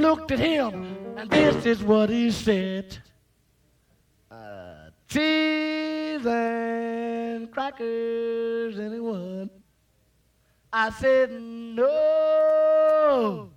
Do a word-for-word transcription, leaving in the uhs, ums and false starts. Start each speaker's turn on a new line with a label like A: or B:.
A: looked at him, and this is what he said. Uh, cheese and crackers, anyone? I said, no.